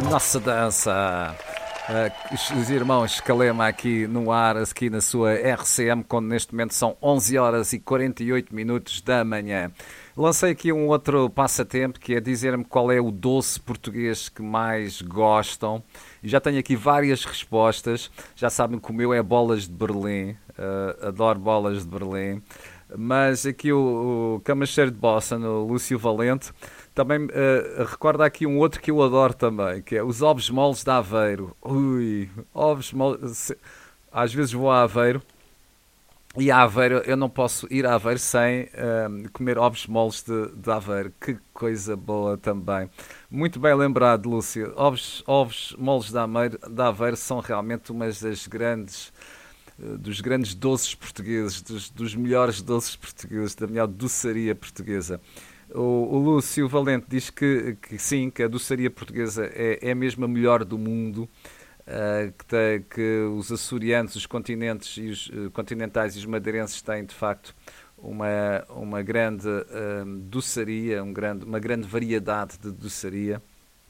Nossa dança. Os irmãos Calema aqui no ar, aqui na sua RCM, quando neste momento são 11 horas e 48 minutos da manhã. Lancei aqui um outro passatempo, que é dizer-me qual é o doce português que mais gostam. E já tenho aqui várias respostas. Já sabem que o meu é bolas de Berlim. Adoro bolas de Berlim. Mas aqui o Camacheiro de Bossa, no Lúcio Valente, também recorda aqui um outro que eu adoro também, que é os ovos moles de Aveiro. Ui, ovos moles. Às vezes vou a Aveiro e a Aveiro, eu não posso ir a Aveiro sem comer ovos moles de Aveiro. Que coisa boa também. Muito bem lembrado, Lúcio. Ovos moles de Aveiro são realmente umas das grandes dos grandes doces portugueses, dos melhores doces portugueses, da melhor doçaria portuguesa. O Lúcio Valente diz que sim, que a doçaria portuguesa é mesmo a melhor do mundo, que os açorianos, os continentes e os continentais e os madeirenses têm de facto uma grande doçaria, uma grande variedade de doçaria.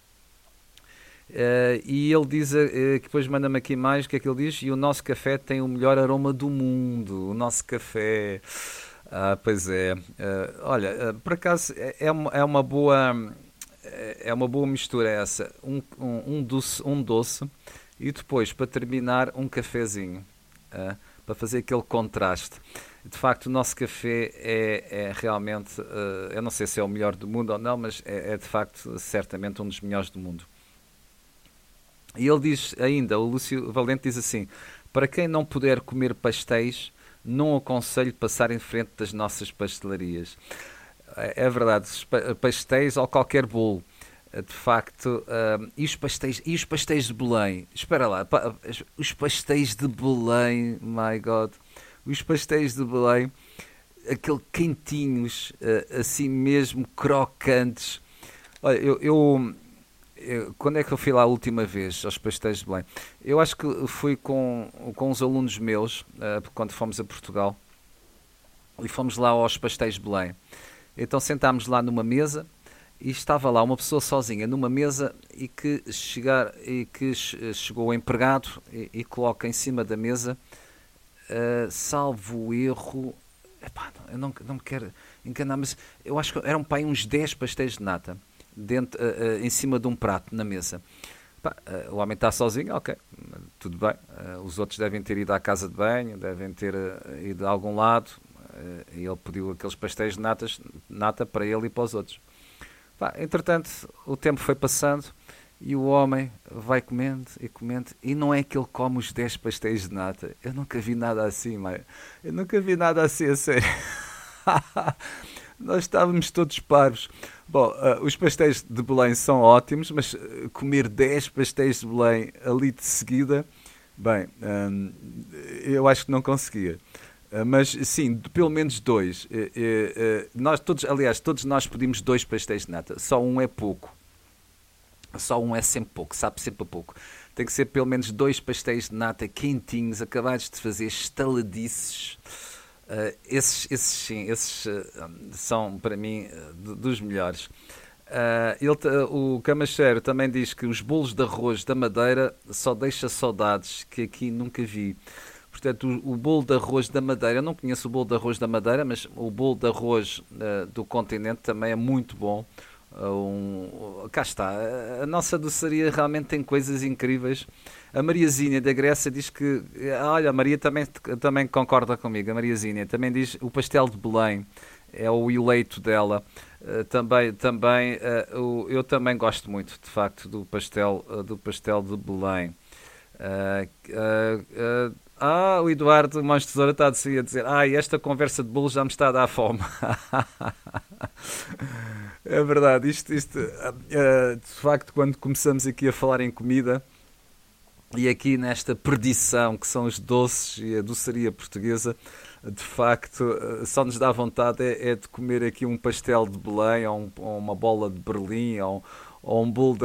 E ele diz, que depois manda-me aqui mais, o que é que ele diz? E o nosso café tem o melhor aroma do mundo. O nosso café. Pois é. Por acaso é uma boa. É uma boa mistura essa. Um doce e depois, para terminar, um cafezinho. Para fazer aquele contraste. De facto, o nosso café é realmente. Eu não sei se é o melhor do mundo ou não, mas é de facto certamente um dos melhores do mundo. E ele diz ainda, o Lúcio Valente diz assim: para quem não puder comer pastéis, não aconselho passar em frente das nossas pastelarias. É verdade, pastéis ou qualquer bolo. De facto, e os pastéis de Belém? Espera lá, os pastéis de Belém, my God. Os pastéis de Belém, aquele quentinhos, assim mesmo crocantes. Olha, quando é que eu fui lá a última vez aos pastéis de Belém? Eu acho que fui com uns alunos meus, quando fomos a Portugal, e fomos lá aos pastéis de Belém. Então sentámos lá numa mesa e estava lá uma pessoa sozinha numa mesa e que chegou o empregado e coloca em cima da mesa, salvo erro, epá, eu não me quero enganar, mas eu acho que eram para aí uns 10 pastéis de nata. Em cima de um prato na mesa. O homem está sozinho, ok, tudo bem. Os outros devem ter ido à casa de banho, devem ter ido a algum lado, e ele pediu aqueles pastéis de nata para ele e para os outros. Entretanto, o tempo foi passando e o homem vai comendo e não é que ele come os 10 pastéis de nata. Eu nunca vi nada assim, mãe. Eu nunca vi nada assim, a sério. Nós estávamos todos parvos. Bom, os pastéis de Belém são ótimos, mas comer 10 pastéis de Belém ali de seguida, bem, eu acho que não conseguia. Mas sim, pelo menos 2. Todos nós pedimos 2 pastéis de nata. Só um é pouco. Só um é sempre pouco, sabe sempre pouco. Tem que ser pelo menos 2 pastéis de nata quentinhos, acabados de fazer, estaladiços. Esses são para mim dos melhores. O Camacheiro também diz que os bolos de arroz da Madeira só deixa saudades, que aqui nunca vi. Portanto, o bolo de arroz da Madeira, eu não conheço o bolo de arroz da Madeira, mas o bolo de arroz do continente também é muito bom. Cá está, a nossa doçaria realmente tem coisas incríveis. A Mariazinha da Grécia diz que, olha, a Maria também concorda comigo. A Mariazinha também diz o pastel de Belém é o eleito dela. Eu também gosto muito, de facto, do pastel de Belém. O Eduardo Mãos de Tesoura está a dizer: esta conversa de bolo já me está a dar fome. É verdade, de facto, quando começamos aqui a falar em comida e aqui nesta perdição que são os doces e a doçaria portuguesa, de facto, só nos dá vontade de comer aqui um pastel de Belém ou uma bola de Berlim ou um bolo